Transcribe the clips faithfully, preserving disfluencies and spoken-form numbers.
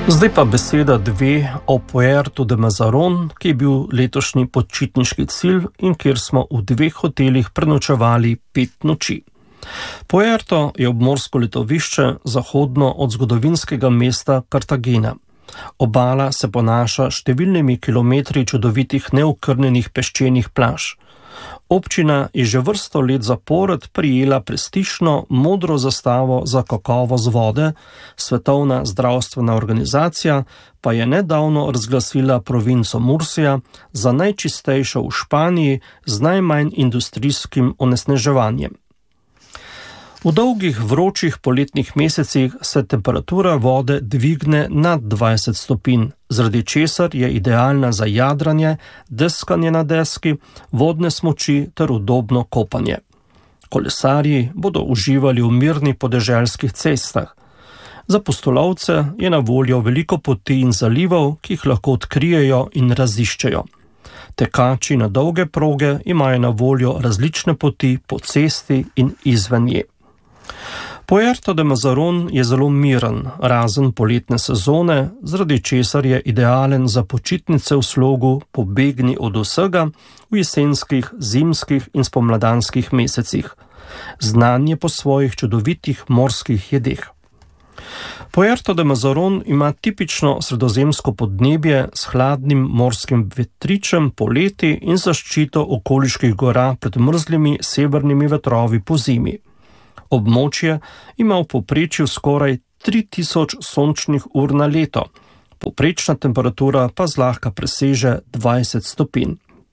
Zdaj pa beseda dve o Puerto de Mazarón, ki je bil letošnji počitniški cilj in kjer smo v dveh hotelih prenočevali pet noči. Puerto je obmorsko letovišče zahodno od zgodovinskega mesta Kartagena. Obala se ponaša številnimi kilometri čudovitih neokrnjenih peščenih plaž. Občina je že vrsto let zapored prijela prestižno modro zastavo za kakovost vode, Svetovna zdravstvena organizacija pa je nedavno razglasila provinco Mursija za najčistejšo v Španiji z najmanj industrijskim onesnaževanjem. V dolgih vročih poletnih mesecih se temperatura vode dvigne nad dvajset stopinj, zaradi česar je idealna za jadranje, deskanje na deski, vodne smuči ter udobno kopanje. Kolesarji bodo uživali v mirnih podeželskih cestah. Za pustolovce je na voljo veliko poti in zalivov, ki jih lahko odkrijejo in raziščejo. Tekači na dolge proge imajo na voljo različne poti po cesti in izven nje. Puerto de Mazarón je zelo miren, razen poletne sezone, zaradi česar je idealen za počitnice v slogu pobegni od vsega v jesenskih, zimskih in spomladanskih mesecih. Znan je po svojih čudovitih morskih jedeh. Puerto de Mazarón ima tipično sredozemsko podnebje s hladnim morskim vetričem poleti in zaščito okoliških gora pred mrzlimi severnimi vetrovi po zimi. Območje ima v povprečju skoraj tri tisoč sončnih ur na leto, povprečna temperatura pa zlahka preseže dvajset stopinj.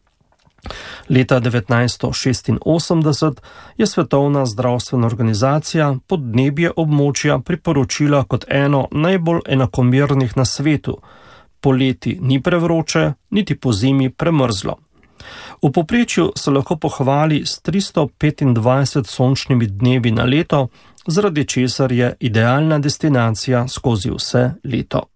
Leta devetnajststo šestinosemdeset je Svetovna zdravstvena organizacija podnebje območja priporočila kot eno najbolj enakomernih na svetu. Poleti ni prevroče, niti pozimi premrzlo. V povprečju se lahko pohvali s tristo petindvajset sončnimi dnevi na leto, zaradi česar je idealna destinacija skozi vse leto.